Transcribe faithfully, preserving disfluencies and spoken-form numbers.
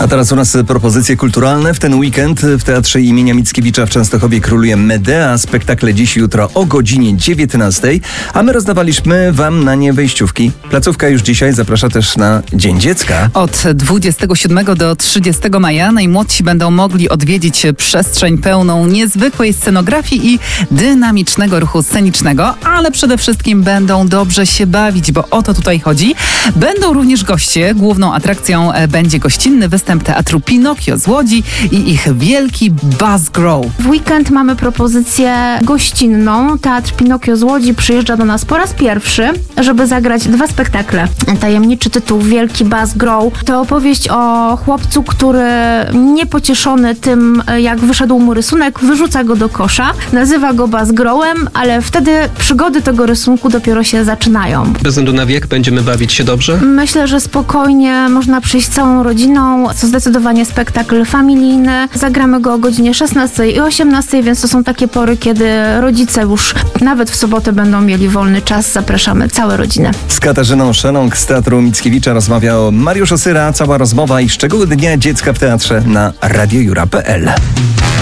A teraz u nas propozycje kulturalne. W ten weekend w Teatrze imienia Mickiewicza w Częstochowie króluje Medea. Spektakle dziś i jutro o godzinie dziewiętnastej, a my rozdawaliśmy wam na nie wejściówki. Placówka już dzisiaj zaprasza też na Dzień Dziecka. Od dwudziestego siódmego do trzydziestego maja najmłodsi będą mogli odwiedzić przestrzeń pełną niezwykłej scenografii i dynamicznego ruchu scenicznego, ale przede wszystkim będą dobrze się bawić, bo o to tutaj chodzi. Będą również goście. Główną atrakcją będzie gościnny występ Teatru Pinokio z Łodzi i ich wielki Buzz Grow. W weekend mamy propozycję gościnną. Teatr Pinokio z Łodzi przyjeżdża do nas po raz pierwszy, żeby zagrać dwa spektakle. Tajemniczy tytuł Wielki Buzz Grow to opowieść o chłopcu, który niepocieszony tym, jak wyszedł mu rysunek, wyrzuca go do kosza, nazywa go Buzz Growem, ale wtedy przygody tego rysunku dopiero się zaczynają. Bez względu na wiek będziemy bawić się dobrze? Myślę, że spokojnie można przyjść całą rodziną. To zdecydowanie spektakl familijny. Zagramy go o godzinie szesnastej i osiemnastej, więc to są takie pory, kiedy rodzice już nawet w sobotę będą mieli wolny czas. Zapraszamy całe rodzinę. Z Katarzyną Szeląg z Teatru Mickiewicza rozmawiał Mariusz Osyra. Cała rozmowa i szczegóły Dnia Dziecka w Teatrze na radiojura kropka pe el.